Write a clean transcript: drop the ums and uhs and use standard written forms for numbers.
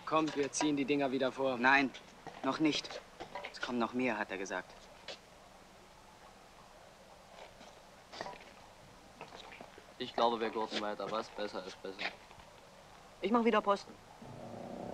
Kommt, wir ziehen die Dinger wieder vor. Nein, noch nicht. Es kommen noch mehr, hat er gesagt. Ich glaube, wir gurten weiter. Was besser ist besser. Ich mach wieder Posten.